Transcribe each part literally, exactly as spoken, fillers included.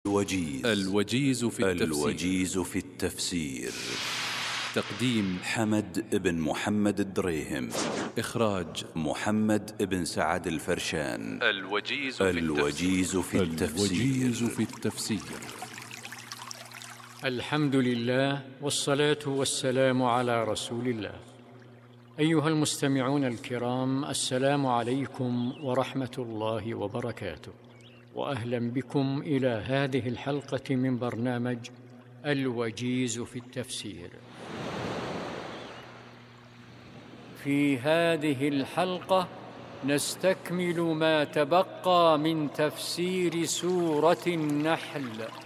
الوجيز الوجيز في التفسير الوجيز في التفسير. تقديم حمد بن محمد الدريهم. إخراج محمد بن سعد الفرشان. الوجيز في الوجيز في التفسير, الوجيز في التفسير. الحمد لله والصلاة والسلام على رسول الله. أيها المستمعون الكرام، السلام عليكم ورحمة الله وبركاته، وأهلا بكم إلى هذه الحلقة من برنامج الوجيز في التفسير. في هذه الحلقة نستكمل ما تبقى من تفسير سورة النحل.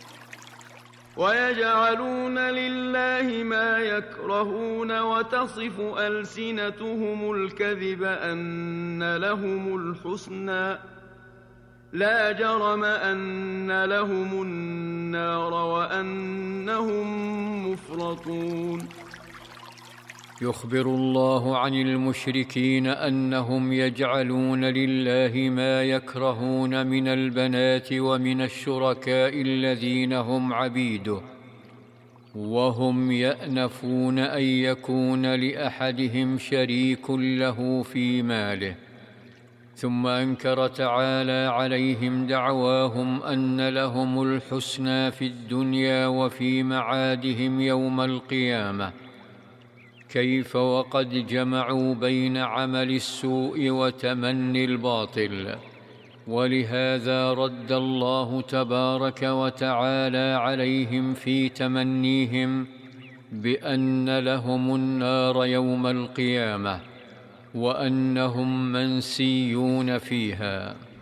ويجعلون لله ما يكرهون وتصف ألسنتهم الكذب أن لهم الحسنى لا جرم أن لهم النار وأنهم مفرطون. يخبر الله عن المشركين أنهم يجعلون لله ما يكرهون من البنات ومن الشركاء الذين هم عبيده، وهم يأنفون أن يكون لأحدهم شريك له في ماله. ثم أنكر تعالى عليهم دعواهم أن لهم الحسنى في الدنيا وفي معادهم يوم القيامة، كيف وقد جمعوا بين عمل السوء وتمني الباطل. ولهذا رد الله تبارك وتعالى عليهم في تمنيهم بأن لهم النار يوم القيامة وأنهم منسيون فيها.